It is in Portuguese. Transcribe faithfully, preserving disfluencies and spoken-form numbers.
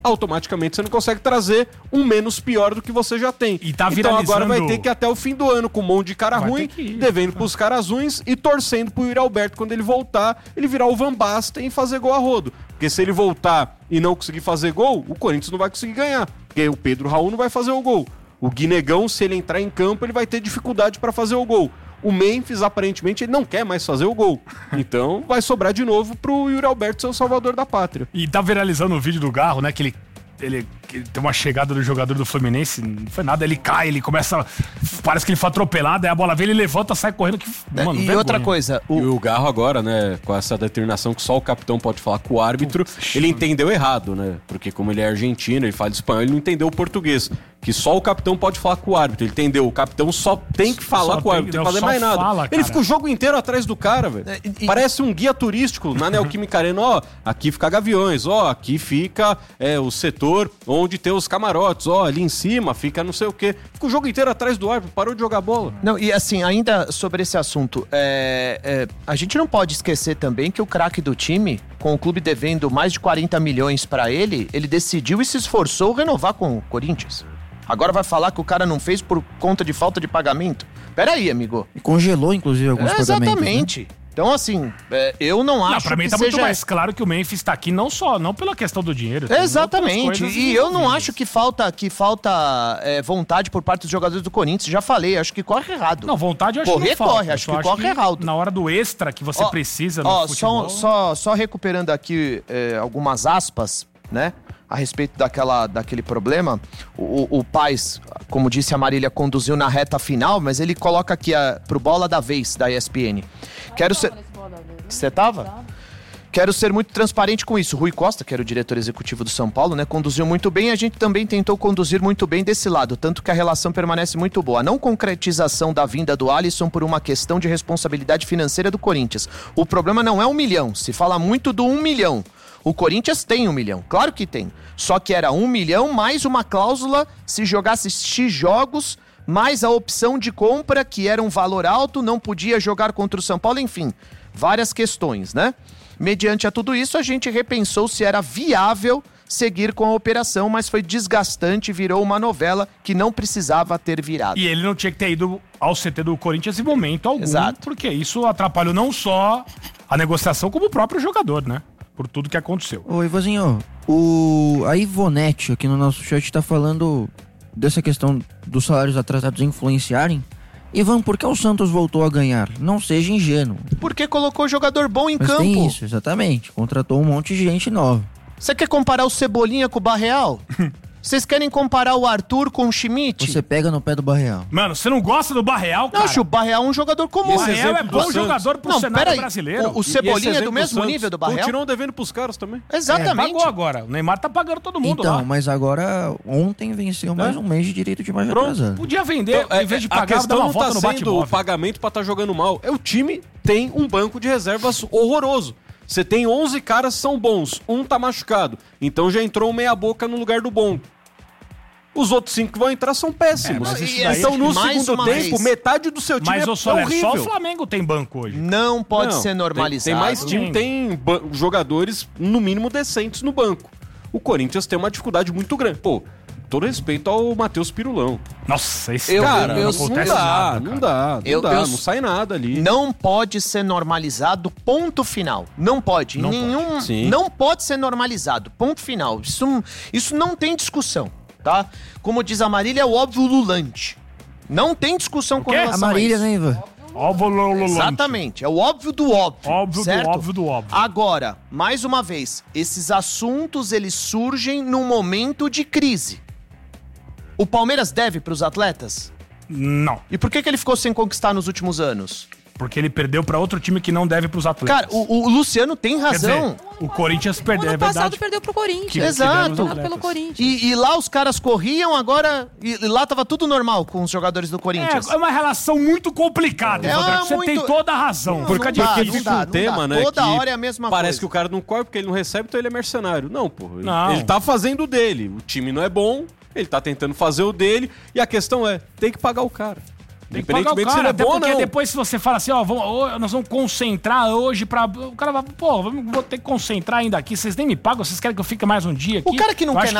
automaticamente você não consegue trazer um menos pior do que você já tem. E tá então viralizando... agora vai ter que ir até o fim do ano com um monte de cara vai ruim, ir, devendo pros caras ruins e torcendo pro Yuri Alberto quando ele voltar, ele virar o Van Basten e fazer gol a rodo. Porque se ele voltar e não conseguir fazer gol, o Corinthians não vai conseguir ganhar. Porque o Pedro Raul não vai fazer o gol. O Guinegão, se ele entrar em campo, ele vai ter dificuldade para fazer o gol. O Memphis, aparentemente, ele não quer mais fazer o gol. Então, vai sobrar de novo pro Yuri Alberto ser o salvador da pátria. E tá viralizando o vídeo do Garro, né? Que ele, ele, que ele tem uma chegada do jogador do Fluminense, não foi nada, ele cai, ele começa... Parece que ele foi atropelado, aí a bola vem, ele levanta, sai correndo. Que, mano, e vergonha. outra coisa... O... E o Garro agora, né, com essa determinação que só o capitão pode falar com o árbitro, Putz, ele entendeu errado, né? Porque como ele é argentino, ele fala espanhol, ele não entendeu o português. Que só o capitão pode falar com o árbitro, ele entendeu? O capitão só tem que falar Só com o tem- árbitro, não, tem que fazer só mais nada. fala, Ele cara. fica o jogo inteiro atrás do cara, velho. É, e- Parece um guia turístico na Neoquímica Arena. Ó, aqui fica Gaviões, ó, aqui fica é, o setor onde tem os camarotes, ó, ali em cima fica não sei o quê. Fica o jogo inteiro atrás do árbitro, parou de jogar bola. Não, e assim, ainda sobre esse assunto, é, é, a gente não pode esquecer também que o craque do time, com o clube devendo mais de quarenta milhões pra ele, ele decidiu e se esforçou renovar com o Corinthians. Agora vai falar que o cara não fez por conta de falta de pagamento? Pera aí, amigo. E congelou, inclusive, alguns É, pagamentos. exatamente. Né? Então, assim, é, eu não acho Não, pra mim que tá seja... muito mais claro que o Memphis tá aqui não só, não pela questão do dinheiro. tem Exatamente. outras coisas E eu não envolvidas. acho que falta, que falta é, vontade por parte dos jogadores do Corinthians. Já falei, acho que corre errado. Não, vontade eu acho Correr, que não falta. corre, Eu acho só que corre errado. Na hora do extra que você Ó, precisa no Ó, futebol... só, só, só recuperando aqui é, algumas aspas, né? A respeito daquela, daquele problema. O, o, o Paes, como disse a Marília, conduziu na reta final, mas ele coloca aqui a, pro Bola da Vez, da E S P N. Quero ser... Você tava? Quero ser muito transparente com isso. Rui Costa, que era o diretor executivo do São Paulo, né, conduziu muito bem. A gente também tentou conduzir muito bem desse lado, tanto que a relação permanece muito boa. A não concretização da vinda do Alisson por uma questão de responsabilidade financeira do Corinthians. O problema não é um milhão. Se fala muito do um milhão. O Corinthians tem um milhão, claro que tem. Só que era um milhão mais uma cláusula se jogasse X jogos, mais a opção de compra, que era um valor alto, não podia jogar contra o São Paulo, enfim, várias questões, né? Mediante a tudo isso, a gente repensou se era viável seguir com a operação, mas foi desgastante e virou uma novela que não precisava ter virado. E ele não tinha que ter ido ao C T do Corinthians em momento algum, Exato. porque isso atrapalhou não só a negociação, como o próprio jogador, né? Por tudo que aconteceu. Ô, Ivozinho, o... a Ivonete aqui no nosso chat tá falando dessa questão dos salários atrasados influenciarem. Ivan, por que o Santos voltou a ganhar? Não seja ingênuo. Porque colocou jogador bom em Mas campo. tem isso, exatamente. Contratou um monte de gente nova. Você quer comparar o Cebolinha com o Barreal? Vocês querem comparar o Arthur com o Schmidt? Você pega no pé do Barreal. Mano, você não gosta do Barreal, cara? Não, acho o Barreal um jogador comum. O Barreal é bom do jogador pro Não, cenário peraí. brasileiro. O, o Cebolinha é do mesmo Santos nível do Barreal? continuam devendo pros caras também. É, Exatamente. pagou agora. O Neymar tá pagando todo mundo Então, lá. mas agora ontem venceu mais É? um mês de direito de mais Pronto. atrasado. Podia vender, Então, em vez de a pagar, dar questão uma não volta tá no sendo o bate-móvel. pagamento pra estar jogando mal. É o time tem um banco de reservas horroroso. Você tem onze caras que são bons, um tá machucado. Então já entrou um meia boca no lugar do bom. Os outros cinco que vão entrar são péssimos. É, mas isso daí- então no mais segundo uma tempo, vez. metade do seu time Mas, é ô Soler, horrível. só o Flamengo tem banco hoje. Não pode Não, ser tem- normalizado. Tem mais time, tem ba- jogadores, no mínimo, decentes no banco. O Corinthians tem uma dificuldade muito grande. Pô, todo respeito ao Matheus Pirulão. Nossa, esse Eu- cara eu- eu- não não acontece dá, nada, não cara. dá, não Eu- dá, eu- não sai nada ali. Não pode ser normalizado, ponto final. Não pode. Não Nenhum, pode. Sim. não pode ser normalizado, ponto final. Isso, isso não tem discussão, tá? Como diz a Marília, é o óbvio lulante. Não tem discussão com quê? A relação a Marília, isso. né, Ivan? Óbvio, Lululante. Exatamente, é o óbvio do óbvio. Óbvio do certo? óbvio do óbvio. Agora, mais uma vez, esses assuntos eles surgem num momento de crise. O Palmeiras deve para os atletas? Não, E por que, que ele ficou sem conquistar nos últimos anos? porque ele perdeu pra outro time que não deve pros atletas. Cara, o, o Luciano tem Quer dizer, razão. o Corinthians perdeu, ano é passado verdade. perdeu pro Corinthians. Que- Exato. que deram os Ganhado atletas. pelo Corinthians. E, e lá os caras corriam, agora. E, e lá tava tudo normal com os jogadores do Corinthians. É, é uma relação muito complicada, É Evandro. uma Você muito- tem toda a razão. Não, Porque não é dá, difícil. não fica dá, um não tema, dá. né? Toda que hora é a mesma Parece coisa. que o cara não corre porque ele não recebe, então ele é mercenário. Não, pô. Ele, Não. ele tá fazendo o dele. O time não é bom, ele tá tentando fazer o dele. E a questão é, tem que pagar o cara. Tem que pagar o Independentemente se cara, ele é até bom ou porque não. depois se você fala assim, ó, vamos, ó, nós vamos concentrar hoje pra... O cara vai, pô, vamos- vou ter que concentrar ainda aqui, vocês nem me pagam, vocês querem que eu fique mais um dia aqui? O cara que não Eu quer acho